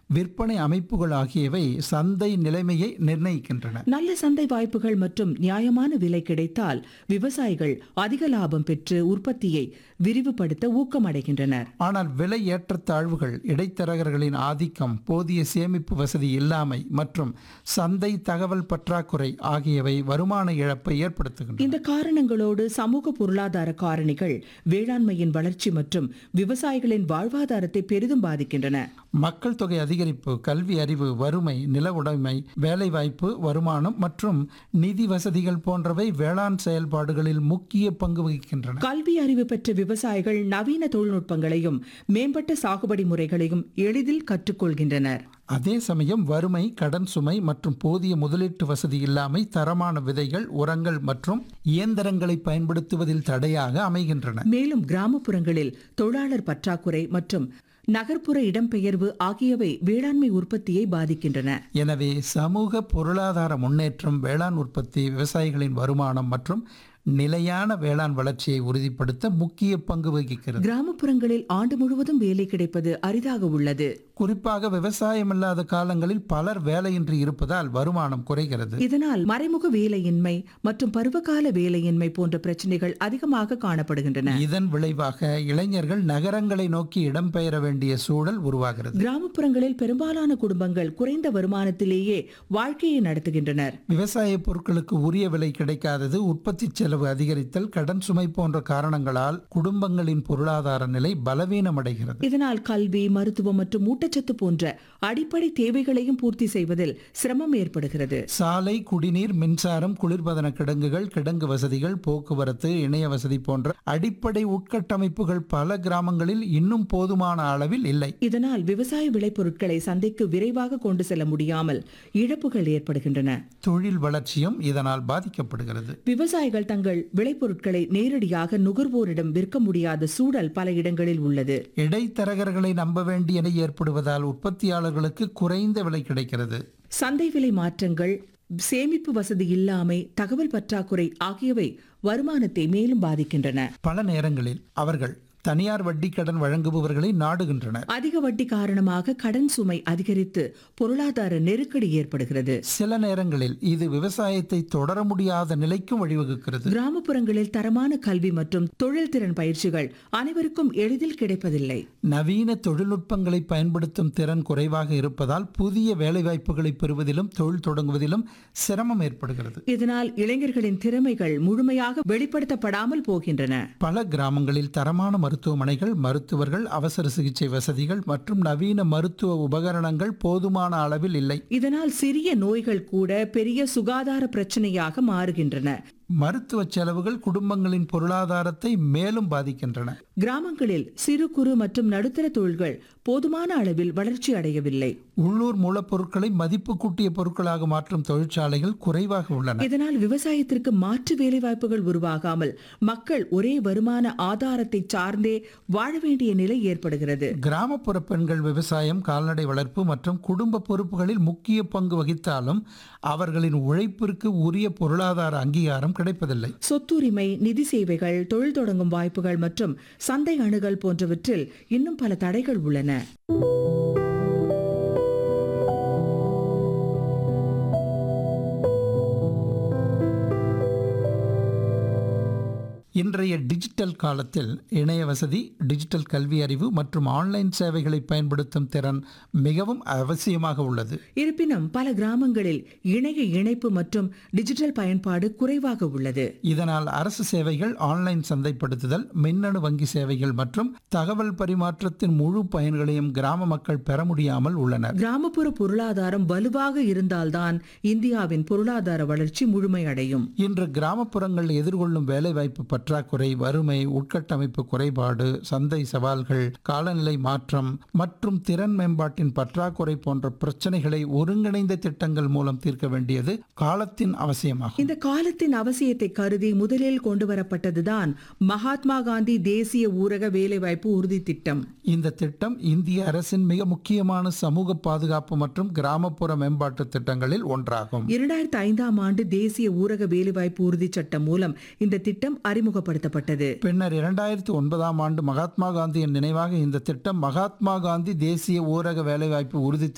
விற்பனை அமைப்புகள் ஆகியவை சந்தை நிலைமையை நிர்ணயிக்கின்றன. நல்ல சந்தை வாய்ப்புகள் மற்றும் நியாயமான விலை கிடைத்தால் விவசாயிகள் அதிக லாபம் பெற்று உற்பத்தியை விரிவுபடுத்த ஊக்கமடைகின்றனர். ஆனால் விலை ஏற்றத்தாழ்வுகள், இடைத்தரகர்களின் ஆதிக்கம், போதிய சேமிப்பு வசதி இல்லாமை மற்றும் சந்தை தகவல் பற்றாக்குறை ஆகியவை வருமான இழப்பை ஏற்படுத்துகின்றன. இந்த காரணங்களோடு சமூக பொருளாதார காரணிகள் வேளாண்மையின் வளர்ச்சி மற்றும் விவசாயிகளின் வாழ்வாதாரத்தை பெரிதும் பாதிக்கின்றன. மக்கள் தொகை அதிகரிப்பு, கல்வி அறிவு, வறுமை, நில உடைமை, வேலைவாய்ப்பு, வருமானம் மற்றும் நிதி வசதிகள் போன்றவை வேளாண் செயல்பாடுகளில் முக்கிய பங்கு வகிக்கின்றன. கல்வி அறிவு பெற்ற விவசாயிகள் நவீன தொழில்நுட்பங்களையும் மேம்பட்ட சாகுபடி முறைகளையும் எளிதில் கற்றுக்கொள்கின்றனர். அதே சமயம் வறுமை, கடன் சுமை மற்றும் போதிய முதலீட்டு வசதி இல்லாமை தரமான விதைகள், உரங்கள் மற்றும் இயந்திரங்களை பயன்படுத்துவதில் தடையாக அமைகின்றன. மேலும் கிராமப்புறங்களில் தொழிலாளர் பற்றாக்குறை மற்றும் நகர்ப்புற இடம்பெயர்வு ஆகியவை வேளாண்மை உற்பத்தியை பாதிக்கின்றன. எனவே சமூக பொருளாதார முன்னேற்றம், வேளாண் உற்பத்தி, விவசாயிகளின் வருமானம் மற்றும் நிலையான வேளாண் வளர்ச்சியை உறுதிப்படுத்த முக்கிய பங்கு வகிக்கிறது. கிராமப்புறங்களில் ஆண்டு முழுவதும் வேலை கிடைப்பது அரிதாக உள்ளது. குறிப்பாக விவசாயம் இல்லாத காலங்களில் பலர் வேலையின்றி இருப்பதால் வருமானம் குறைகிறது. இதனால் மறைமுக வேலையின்மை மற்றும் பருவகால வேலையின்மை போன்ற பிரச்சனைகள் அதிகமாக காணப்படுகின்றன. இதன் விளைவாக இளைஞர்கள் நகரங்களை நோக்கி இடம்பெயர வேண்டிய சூழல் உருவாகிறது. கிராமப்புறங்களில் பெரும்பாலான குடும்பங்கள் குறைந்த வருமானத்திலேயே வாழ்க்கையை நடத்துகின்றனர். விவசாய பொருட்களுக்கு உரிய விலை கிடைக்காதது, உற்பத்தி செலவு அதிகரித்தல், கடன் சுமை போன்ற காரணங்களால் குடும்பங்களின் பொருளாதார நிலை பலவீனமடைகிறது. இதனால் கல்வி, மருத்துவம் மற்றும் ஊட்டச்சத்து போன்ற அடிப்படை தேவைகளையும் பூர்த்தி செய்வதில் சிரமம் ஏற்படுகிறது. சாலை, குடிநீர், மின்சாரம், குளிர்பதன கிடங்குகள், கிடங்கு வசதிகள், போக்குவரத்து, இணைய வசதி போன்ற அடிப்படை உட்கட்டமைப்புகள் பல கிராமங்களில் இன்னும் போதுமான அளவில் இல்லை. இதனால் விவசாய விளைபொருட்களை சந்தைக்கு விரைவாக கொண்டு செல்ல முடியாமல் இழப்புகள் ஏற்படுகின்றன. தொழில் வளர்ச்சியும் இதனால் பாதிக்கப்படுகிறது. விவசாயிகள் தங்கள் விளைபொருட்களை நேரடியாக நுகர்வோரிடம் விற்க முடியாத சூழல் பல இடங்களில் உள்ளது. இடைத்தரகர்களை நம்ப வேண்டிய நிலை ஏற்படுவதால் உற்பத்தியாளர்களுக்கு குறைந்த விலை கிடைக்கிறது. சந்தை விலை மாற்றங்கள், சேமிப்பு வசதி இல்லாமை, தகவல் பற்றாக்குறை ஆகியவை வருமானத்தை மேலும் பாதிக்கின்றன. பல நேரங்களில் அவர்கள் தனியார் வட்டி கடன் வழங்குபவர்களை நாடுகின்றனர். அதிக வட்டி காரணமாக கடன் சுமை அதிகரித்து பொருளாதார நெருக்கடி ஏற்படுகிறது. சில நேரங்களில் இது விவசாயத்தை தொடர முடியாத நிலைக்கும் வழிவகுக்கிறது. கிராமப்புறங்களில் தரமான கல்வி மற்றும் தொழில் திறன் பயிற்சிகள் அனைவருக்கும் எளிதில் கிடைப்பதில்லை. நவீன தொழில்நுட்பங்களை பயன்படுத்தும் திறன் குறைவாக இருப்பதால் புதிய வேலைவாய்ப்புகளை பெறுவதிலும் தொழில் தொடங்குவதிலும் சிரமம் ஏற்படுகிறது. இதனால் இளைஞர்களின் திறமைகள் முழுமையாக வெளிப்படுத்தப்படாமல் போகின்றன. பல கிராமங்களில் தரமான மருத்துவமனைகள், மருத்துவர்கள், அவசர சிகிச்சை வசதிகள் மற்றும் நவீன மருத்துவ உபகரணங்கள் போதுமான அளவில் இல்லை. இதனால் சிறிய நோய்கள் கூட பெரிய சுகாதார பிரச்சனையாக மாறுகின்றன. மருத்துவ செலவுகள் குடும்பங்களின் பொருளாதாரத்தை மேலும் பாதிக்கின்றன. கிராமங்களில் சிறு குறு மற்றும் நடுத்தர தொழில்கள் போதுமான அளவில் வளர்ச்சி அடையவில்லை. உள்ளூர் மூலப்பொருட்களை மதிப்பு கூட்டிய பொருட்களாக மாற்றும் தொழிற்சாலைகள் குறைவாக உள்ளன. இதனால் விவசாயத்திற்கு மாற்று வேலைவாய்ப்புகள் உருவாகாமல் மக்கள் ஒரே வருமான ஆதாரத்தை சார்ந்தே வாழ வேண்டிய நிலை ஏற்படுகிறது. கிராமப்புற பெண்கள் விவசாயம், கால்நடை வளர்ப்பு மற்றும் குடும்ப பொறுப்புகளில் முக்கிய பங்கு வகித்தாலும் அவர்களின் உழைப்பிற்கு உரிய பொருளாதார அங்கீகாரம் கிடைப்பதில்லை. சொத்துரிமை, நிதி சேவைகள், தொழில் தொடங்கும் வாய்ப்புகள் மற்றும் சந்தை அணுகல் போன்றவற்றில் இன்னும் பல தடைகள் உள்ளன. இன்றைய டிஜிட்டல் காலத்தில் இணைய வசதி, டிஜிட்டல் கல்வி அறிவு மற்றும் ஆன்லைன் சேவைகளை பயன்படுத்தும் திறன் மிகவும் அவசியமாக உள்ளது. இருப்பினும் பல கிராமங்களில் இணைய இணைப்பு மற்றும் டிஜிட்டல் பயன்பாடு குறைவாக உள்ளது. இதனால் அரசு சேவைகள், ஆன்லைன் சந்தைப்படுத்துதல், மின்னணு வங்கி சேவைகள் மற்றும் தகவல் பரிமாற்றத்தின் முழு பயன்களையும் கிராம மக்கள் பெற முடியாமல் உள்ளனர். கிராமப்புற பொருளாதாரம் வலுவாக இருந்தால்தான் இந்தியாவின் பொருளாதார வளர்ச்சி முழுமையடையும். இன்று கிராமப்புறங்கள் எதிர்கொள்ளும் வேலைவாய்ப்பு பற்றாக்குறை, வறுமை, உட்கட்டமைப்பு குறைபாடு, சந்தை சவால்கள், காலநிலை மாற்றம் மற்றும் திறன் மேம்பாட்டின் பற்றாக்குறை போன்ற பிரச்சனைகளை ஒருங்கிணைந்த திட்டங்கள் மூலம் தீர்க்க வேண்டியது காலத்தின் அவசியமாகும். இந்த காலத்தின் அவசியத்தை கருதி முதலில் கொண்டு வரப்பட்டதுதான் மகாத்மா காந்தி தேசிய ஊரக வேலைவாய்ப்பு உறுதி திட்டம். இந்த திட்டம் இந்திய அரசின் மிக முக்கியமான சமூக பாதுகாப்பு மற்றும் கிராமப்புற மேம்பாட்டு திட்டங்களில் ஒன்றாகும். 2005ஆம் ஆண்டு தேசிய ஊரக வேலைவாய்ப்பு உறுதி சட்டம் மூலம் இந்த திட்டம் அறிமுகப்படுத்தப்பட்டது. பின்னர் 2009ஆம் ஆண்டு மகாத்மா காந்தியின் நினைவாக இந்த திட்டம் மகாத்மா காந்தி தேசிய ஊரக வேலைவாய்ப்பு உறுதி